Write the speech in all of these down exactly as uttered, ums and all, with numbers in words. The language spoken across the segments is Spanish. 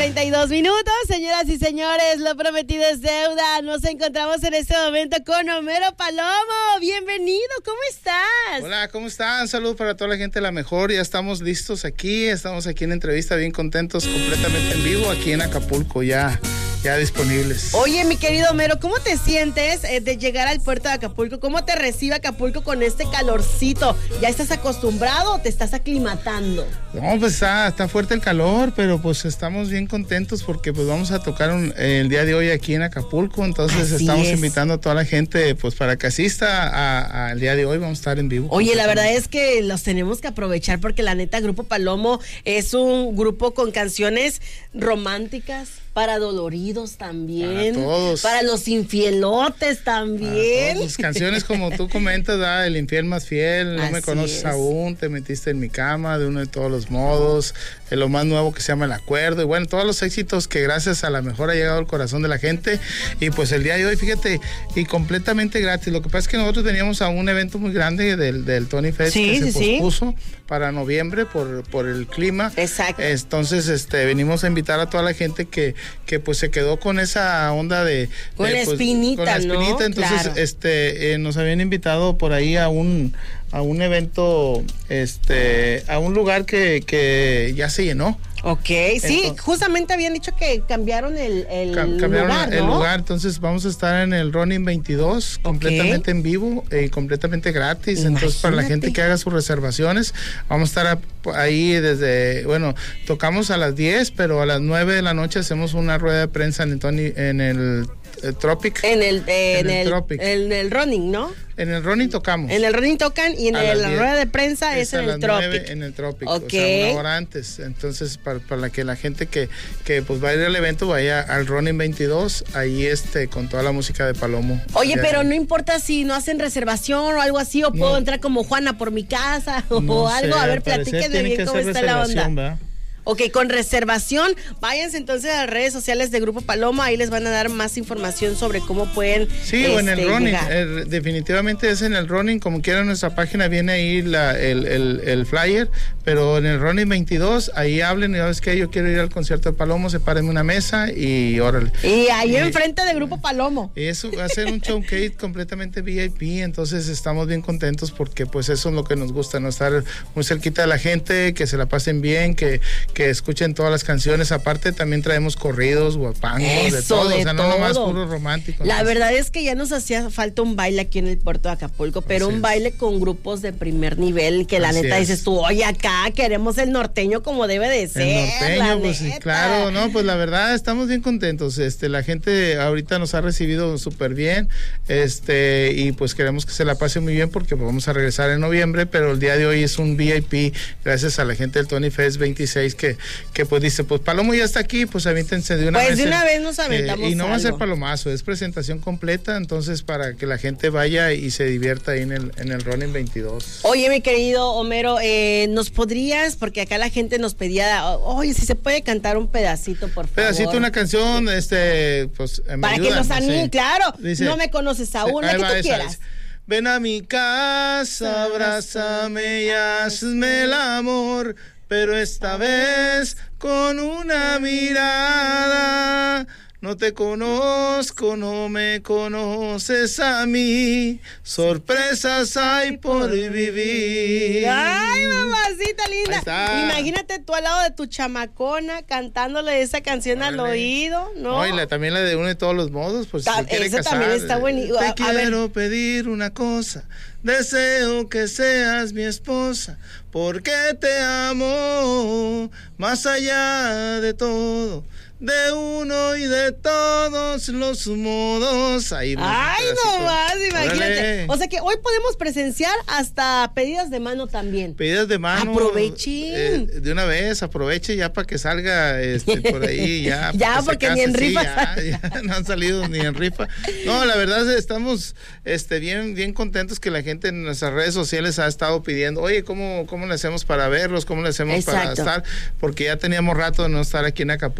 treinta y dos minutos, señoras y señores, lo prometido es deuda. Nos encontramos en este momento con Homero Palomo. Bienvenido, ¿cómo estás? Hola, ¿cómo están? Salud para toda la gente de La Mejor. Ya estamos listos aquí, estamos aquí en entrevista, bien contentos, completamente en vivo, aquí en Acapulco, ya, ya disponibles. Oye, mi querido Homero, ¿cómo te sientes eh, de llegar al puerto de Acapulco? ¿Cómo te recibe Acapulco con este calorcito? ¿Ya estás acostumbrado o te estás aclimatando? No, pues está, está fuerte el calor, pero pues estamos bien contentos porque pues vamos a tocar un, el día de hoy aquí en Acapulco, entonces Así estamos es. invitando a toda la gente pues para que asista al día de hoy, vamos a estar en vivo. Oye, la verdad es que los tenemos que aprovechar porque la neta Grupo Palomo es un grupo con canciones románticas, para doloridos también, para todos, para los infielotes también. Tus canciones como tú comentas, ¿verdad? El infiel más fiel, no Así me conoces es. aún, te metiste en mi cama, de uno de todos los modos, en lo más nuevo que se llama El Acuerdo, y bueno, todos los éxitos que gracias a La Mejor ha llegado al corazón de la gente, y pues el día de hoy, fíjate, y completamente gratis. Lo que pasa es que nosotros teníamos a un evento muy grande del, del Tony Fest Sí, que sí, se sí. pospuso para noviembre por, por el clima. Exacto. Entonces, este, venimos a invitar a toda la gente que, que pues se quedó con esa onda de... Con de, la pues, espinita, con la espinita, ¿no? entonces, Claro. este, eh, nos habían invitado por ahí a un, a un evento, este, a un lugar que, que ya se llenó. Ok, sí, Entonces, justamente habían dicho que cambiaron el, el Cam- cambiaron lugar, ¿no? el lugar, entonces vamos a estar en el Ronin veintidós, Ok. completamente en vivo y completamente gratis. Entonces, para la Imagínate. gente que haga sus reservaciones, vamos a estar a- ahí desde, bueno, tocamos a las diez, pero a las nueve de la noche hacemos una rueda de prensa en el, Tony, en el, eh, Tropic. En el, eh, en, En el el, Tropic. en el running, ¿no? En el Ronin tocamos. En el running tocan y en A el- las la diez. rueda de prensa es, a en el las nueve Tropic. en el Tropic, Ok. o sea, una hora antes. Entonces, para, para que la gente que, que pues va a ir al evento vaya al Ronin veintidós, ahí este, con toda la música de Palomo. Oye, Ya- pero no importa si no hacen reservación o algo así, o No. puedo entrar como Juana por mi casa o no algo. sé, A ver, al parecer platíquenme tienen bien que cómo hacer está la onda. reservación, ¿verdad? Ok, con reservación, váyanse entonces a las redes sociales de Grupo Paloma, ahí les van a dar más información sobre cómo pueden Sí, o en el este, running, llegar. eh, definitivamente es en el running, como quiera en nuestra página viene ahí la, el, el, el flyer, pero en el running veintidós, ahí hablen y sabes que yo quiero ir al concierto de Palomo, sepárenme una mesa y órale. Y ahí Y- enfrente de Grupo Palomo. Y eso va a ser un showcase completamente V I P, entonces estamos bien contentos porque pues eso es lo que nos gusta, ¿no? Estar muy cerquita de la gente, que se la pasen bien, que, que escuchen todas las canciones, aparte también traemos corridos, guapangos, de Eso, todo, de o sea, no nomás todo. puro romántico. La Entonces, verdad es que ya nos hacía falta un baile aquí en el puerto de Acapulco, pero Así un es. baile con grupos de primer nivel, que la Así neta es. dices tú, oye, acá queremos el norteño como debe de ser. el la norteño, pues sí, neta. claro, no, pues la verdad estamos bien contentos, este, la gente ahorita nos ha recibido súper bien, este, y pues queremos que se la pase muy bien porque pues, vamos a regresar en noviembre, pero el día de hoy es un V I P, gracias a la gente del Tony Fest veintiséis que, que pues dice, pues Palomo ya está aquí, pues avíntense de una Pues vez. de una el- vez nos aventamos eh, y no va a ser algo. palomazo, es presentación completa, entonces para que la gente vaya y se divierta ahí en el, en el Ronin veintidós. Oye, mi querido Homero, eh, ¿nos podrías, porque acá la gente nos pedía, oye, si se puede cantar un pedacito, por favor? Pedacito, una canción, este, pues me Para que ayudan, nos no sé. anime, claro. Dice- no me conoces aún, la Ahí que va tú esa, quieras. dice, ven a mi casa, abrázame y hazme el amor, pero esta vez con una mirada. No te conozco, no me conoces a mí, sorpresas hay por vivir. Ay, mamacita Ahí linda. está. Imagínate tú al lado de tu chamacona cantándole esa canción al Órale. oído, ¿no? No, y la, también la de uno de todos los modos, pues Ta- si se quiere esa casar, también está eh, bueni- a- Te a ver. quiero pedir una cosa, deseo que seas mi esposa, porque te amo más allá de todo, de uno y de todos los modos. Ahí va, Ay, un pedacito. no más, imagínate. Órale. O sea que hoy podemos presenciar hasta pedidas de mano también. Pedidas de mano. Aprovechen. eh, de una vez, aproveche ya para que salga este, por ahí. Ya, Ya, para que se porque ni en case, sí, rifa ya, ya no han salido ni en rifa. No, la verdad estamos este, bien, bien contentos que la gente en nuestras redes sociales ha estado pidiendo, oye, ¿cómo, cómo le hacemos para verlos? ¿Cómo le hacemos para Exacto. estar? Porque ya teníamos rato de no estar aquí en Acapulco, entonces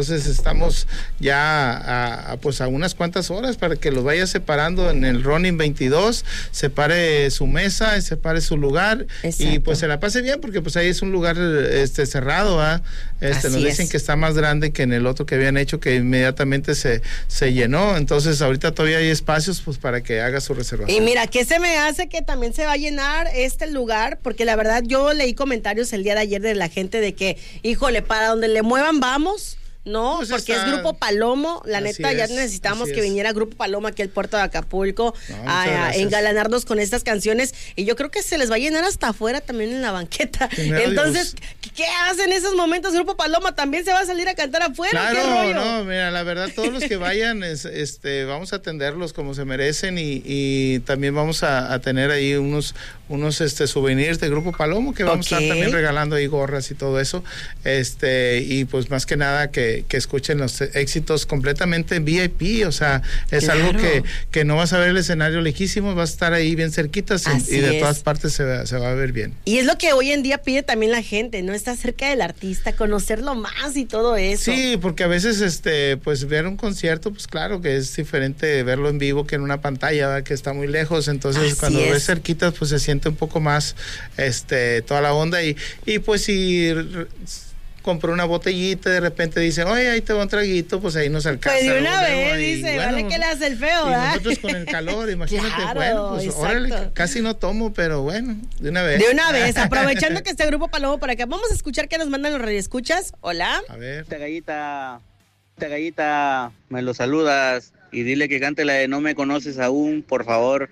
entonces estamos ya a, a, pues a unas cuantas horas para que los vaya separando en el Ronin veintidós, separe su mesa, separe su lugar. Exacto. Y pues se la pase bien porque pues ahí es un lugar este cerrado, ¿eh? Este, nos dicen es. que está más grande que en el otro que habían hecho, que inmediatamente se, se llenó, entonces ahorita todavía hay espacios pues para que haga su reservación. Y mira, ¿qué se me hace que también se va a llenar este lugar? Porque la verdad yo leí comentarios el día de ayer de la gente de que, híjole, para donde le muevan vamos. No, pues porque está, es Grupo Palomo, la neta es, ya necesitamos que es. viniera Grupo Palomo aquí al puerto de Acapulco no, a, a engalanarnos con estas canciones, y yo creo que se les va a llenar hasta afuera también en la banqueta. Primero Entonces, Dios. ¿qué hacen en esos momentos? Grupo Paloma también se va a salir a cantar afuera. Claro, ¿qué rollo? No, mira, la verdad todos los que vayan, es, este, vamos a atenderlos como se merecen, y, y también vamos a, a tener ahí unos, unos este, souvenirs de Grupo Palomo que vamos okay. a estar también regalando ahí gorras y todo eso, este, y pues más que nada que que escuchen los éxitos completamente en V I P, o sea, es claro. algo que, que no vas a ver el escenario lejísimo, vas a estar ahí bien cerquitas y, y de es. todas partes se va, se va a ver bien. Y es lo que hoy en día pide también la gente, ¿no? Estar cerca del artista, conocerlo más y todo eso. Sí, porque a veces, este, pues ver un concierto, pues claro que es diferente verlo en vivo que en una pantalla, ¿verdad? Que está muy lejos, entonces Así cuando es. ves cerquitas, pues se siente un poco más, este, toda la onda, y, y pues si compró una botellita, de repente dice, oye, ahí te va un traguito, pues ahí nos alcanza. Pues de una vez, ahí, dice, bueno, vale que le hace el feo, y ¿verdad? nosotros con el calor, imagínate, claro, bueno, pues exacto. órale, casi no tomo, pero bueno, de una vez. De una vez, aprovechando que este Grupo Palomo por acá, vamos a escuchar qué nos mandan los radioescuchas. Hola. A ver. Esta gallita, esta gallita, me lo saludas y dile que cante la de No me conoces aún, por favor.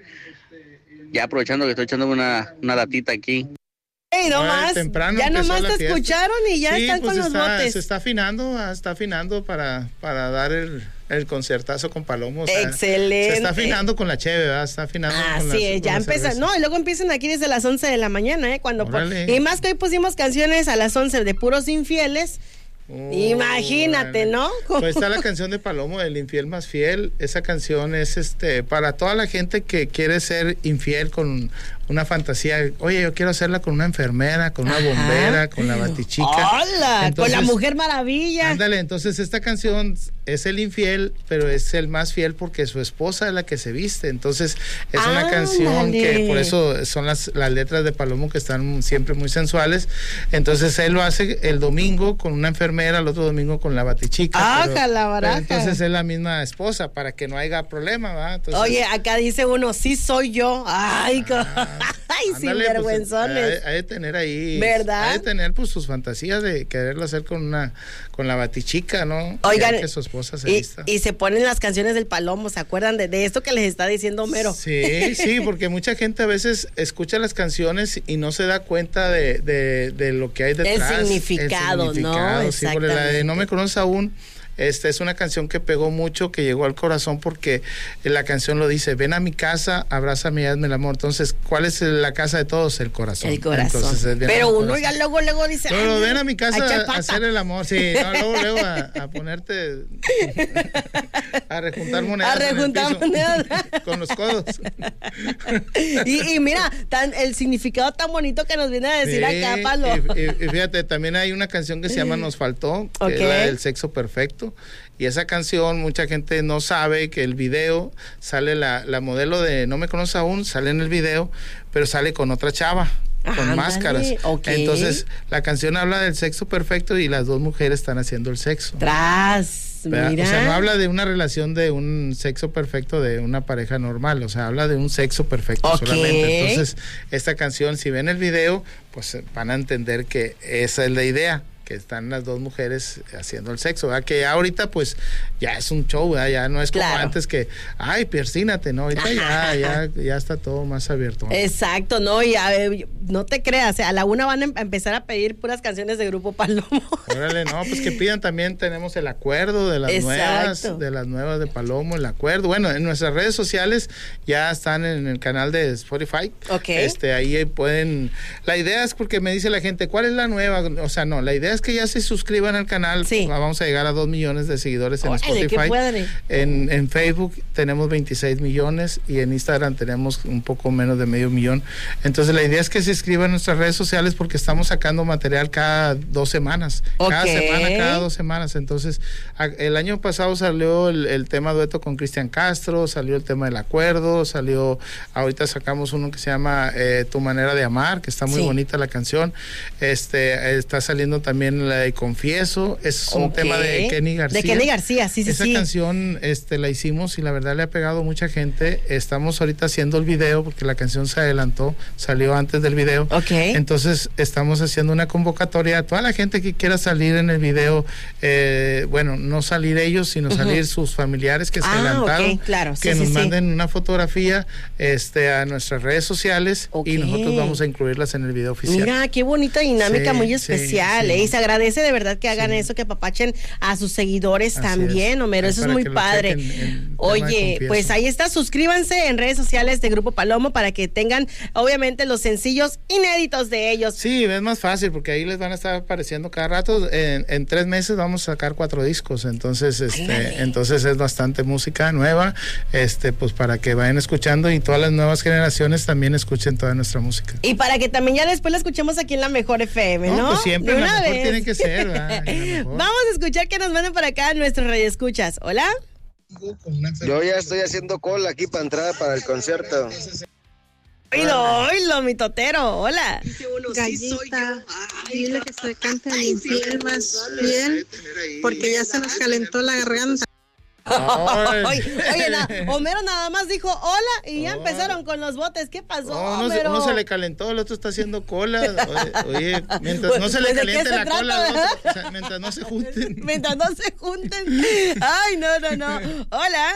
Ya aprovechando que estoy echándome una, una datita aquí. Hey, no más, ya nomás te fiesta. escucharon y ya sí, están pues con está, los botes. Se está afinando, está afinando para, para dar el, el concertazo con Palomo. O sea, excelente. Se está afinando con la cheve, ¿verdad? Está afinando ah, con sí, la ya empiezan, no, y luego empiezan aquí desde las once de la mañana, ¿eh? Cuando po- y más que hoy pusimos canciones a las once de puros infieles. Oh, imagínate, bueno. ¿no? Pues está la canción de Palomo, El infiel más fiel. Esa canción es este para toda la gente que quiere ser infiel con una fantasía. Oye, yo quiero hacerla con una enfermera, con una Ajá. bombera, con la batichica. ¡Hola! Entonces, con la Mujer Maravilla. Ándale, entonces esta canción es el infiel, pero es el más fiel porque su esposa es la que se viste. Entonces es ah, una canción dale. que por eso son las, las letras de Palomo que están siempre muy sensuales. Entonces él lo hace el domingo con una enfermera, el otro domingo con la batichica. ¡Ah, pero, la baraja! Pero entonces es la misma esposa para que no haya problema, ¿va? Entonces, oye, acá dice uno, sí soy yo. ¡Ay, ah, ay, sinvergüenzones! Pues, hay, hay de tener ahí, ¿verdad? Hay de tener pues sus fantasías de quererlo hacer con una, con la batichica, ¿no? Oigan, que su esposa se y, vista. y se ponen las canciones del Palomo, ¿se acuerdan de, de esto que les está diciendo Homero? Sí, sí, porque mucha gente a veces escucha las canciones y no se da cuenta de, de, de lo que hay detrás. El significado, el significado ¿no? Sí, porque la de No me conoces aún. Esta es una canción que pegó mucho, que llegó al corazón porque la canción lo dice, ven a mi casa, abrázame y hazme el amor. Entonces, ¿cuál es la casa de todos? El corazón. El corazón. Entonces, pero uno corazón. ya luego, luego dice... Pero ven a mi casa a, a hacer el amor, sí, no, luego, luego a, a ponerte... a rejuntar monedas. A rejuntar monedas. Con los codos. y, y mira, tan, el significado tan bonito que nos viene a decir sí, acá, Palo. Y, y, y fíjate, también hay una canción que se llama Nos Faltó, que okay. es la del sexo perfecto. Y esa canción, mucha gente no sabe que el video sale, la, la modelo de No me conoces aún, sale en el video, pero sale con otra chava, con ah, máscaras. Okay. Entonces, la canción habla del sexo perfecto y las dos mujeres están haciendo el sexo. Tras, mira. O sea, no habla de una relación de un sexo perfecto de una pareja normal, o sea, habla de un sexo perfecto okay. solamente. Entonces, esta canción, si ven el video, pues van a entender que esa es la idea, que están las dos mujeres haciendo el sexo, ¿verdad? Que ahorita pues ya es un show, ¿verdad? Ya no es como claro. antes que, ay, persínate, ¿no? Ahorita ya, ya, ya está todo más abierto, ¿no? Exacto, ¿no? Y a ver, no te creas, a la una van a empezar a pedir puras canciones de Grupo Palomo. Órale, no, pues que pidan también, tenemos el acuerdo de las Exacto. nuevas, de las nuevas de Palomo, el acuerdo. Bueno, en nuestras redes sociales ya están en el canal de Spotify. Ok. Este, ahí pueden, la idea es porque me dice la gente, ¿cuál es la nueva? O sea, no, la idea es que ya se suscriban al canal. Sí. Vamos a llegar a dos millones de seguidores en Órale, Spotify. qué En, en Facebook tenemos veintiséis millones y en Instagram tenemos un poco menos de medio millón. Entonces la idea es que se inscriban en nuestras redes sociales porque estamos sacando material cada dos semanas. Okay. Cada semana, cada dos semanas. Entonces a, el año pasado salió el, el tema dueto con Cristian Castro, salió el tema del acuerdo, salió, ahorita sacamos uno que se llama eh, Tu manera de amar, que está muy sí. bonita la canción. Este, está saliendo también la de Confieso, es un Okay. tema de Kenny García. De Kenny García, sí, sí, Esa sí. canción este, la hicimos y la verdad le ha pegado mucha gente. Estamos ahorita haciendo el video porque la canción se adelantó, salió antes del video. Okay. Entonces estamos haciendo una convocatoria a toda la gente que quiera salir en el video, eh, bueno, no salir ellos, sino uh-huh. salir sus familiares que se ah, adelantaron, okay, claro. sí, que sí, nos sí. manden una fotografía este, a nuestras redes sociales okay. y nosotros vamos a incluirlas en el video oficial. Mira, qué bonita dinámica, sí, muy especial, sí, sí. ¿eh? Y se agradece de verdad que hagan sí. eso, que apapachen a sus seguidores Así también, es. Homero, eso es muy padre. En, en Oye, pues ahí está, suscríbanse en redes sociales de Grupo Palomo para que tengan, obviamente, los sencillos inéditos de ellos. Sí, es más fácil porque ahí les van a estar apareciendo cada rato. En, en tres meses vamos a sacar cuatro discos, entonces, este, ay, entonces es bastante música nueva, este, pues para que vayan escuchando y todas las nuevas generaciones también escuchen toda nuestra música. Y para que también ya después la escuchemos aquí en la Mejor F M, ¿no? No, pues siempre de la una mejor vez. tiene que ser, ¿verdad? Vamos a escuchar que nos manden para acá nuestros radioescuchas. Hola. Yo ya estoy haciendo cola aquí para entrar para el concierto. Oílo, oílo, mi totero, hola. Gallita, dile que se cante el infiel más fiel, porque ya se nos calentó la garganta. Oye, oye na, Homero nada más dijo hola y ya oh. empezaron con los botes. ¿Qué pasó, oh, uno, Homero? Se, uno se le calentó, el otro está haciendo cola. Oye, oye mientras no se le caliente la trata, cola, otro, o sea, mientras no se junten. Mientras no se junten. Ay, no, no, no. Hola.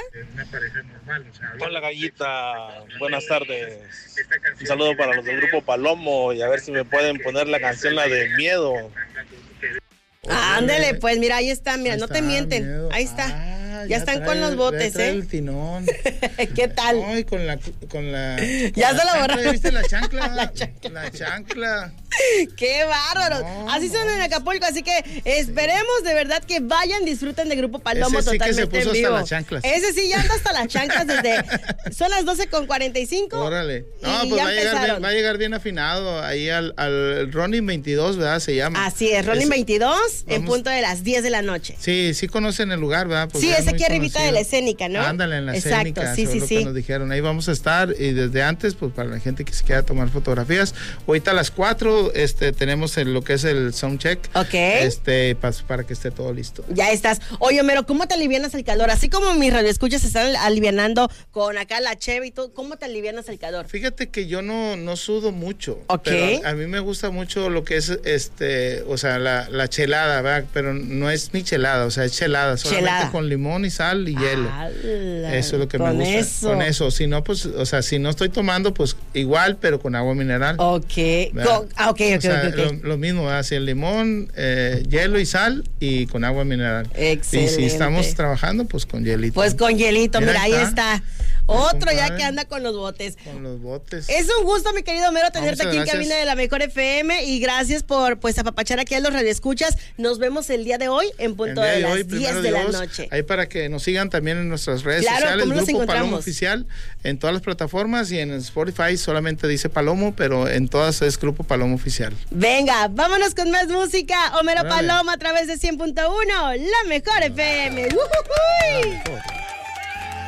Hola, Gallita. Buenas tardes. Un saludo para los del Grupo Palomo y a ver si me pueden poner la canción, la de Miedo. Ah, ándale, pues mira, ahí está, mira, ahí no está, te mienten. Miedo. Ahí está. Ah, ya, ya están trae, con los botes, trae ¿eh? El tinón. ¿Qué tal? Ay, con la con la con ya la se lo borraron. ¿Viste la chancla? la chancla. La chancla. Qué bárbaros. No, así son no. en Acapulco, así que esperemos de verdad que vayan, disfruten del Grupo Palomo. Ese sí totalmente que se puso en vivo. hasta las chanclas. Ese sí ya anda hasta las chanclas desde son las doce con cuarenta y cinco. Órale. No, pues va a, llegar bien, va a llegar bien afinado ahí al, al Ronin veintidós, ¿verdad? Se llama. Así es, Ronin es, veintidós vamos, en punto de las diez de la noche. Sí, sí conocen el lugar, ¿verdad? Porque sí, es aquí arribita de la escénica, ¿no? Ándale, en la Exacto, escénica. sí, sí, lo sí. que nos dijeron. Ahí vamos a estar y desde antes, pues para la gente que se quiera tomar fotografías. Ahorita a las cuatro este, tenemos el, lo que es el soundcheck. Ok. Este, para, para que esté todo listo. Ya estás. Oye, Homero, ¿cómo te alivianas el calor? Así como mis radioescuchas se están alivianando con acá la cheve y todo, ¿cómo te alivianas el calor? Fíjate que yo no, no sudo mucho. Ok. Pero a, a mí me gusta mucho lo que es, este, o sea, la, la chelada, ¿verdad? Pero no es mi chelada, o sea, es chelada, solamente chelada. Con limón y sal y hielo. Ala, eso es lo que con me gusta. Eso. Con eso. Si no, pues, o sea, si no estoy tomando, pues igual, pero con agua mineral. Ok. Go, ah, ok, ok, o sea, ok. okay. Lo, lo mismo, ¿verdad? Así el limón, eh, hielo y sal y con agua mineral. Excelente. Y si estamos trabajando, pues con hielito. Pues con hielito, mira, mira ahí está. está. Otro ya que anda con los botes. Con los botes. Es un gusto, mi querido Homero, tenerte no, aquí gracias. en cabina de la Mejor F M y gracias por pues apapachar aquí a los radioescuchas. Nos vemos el día de hoy en punto de, de las hoy, diez de Dios, la noche. Ahí para que nos sigan también en nuestras redes claro, sociales, ¿cómo nos Grupo encontramos? Palomo Oficial, en todas las plataformas y en Spotify solamente dice Palomo, pero en todas es Grupo Palomo Oficial. Venga, vámonos con más música. Homero Órale. Palomo a través de cien punto uno, la Mejor F M. ¡Uh-huh-huy!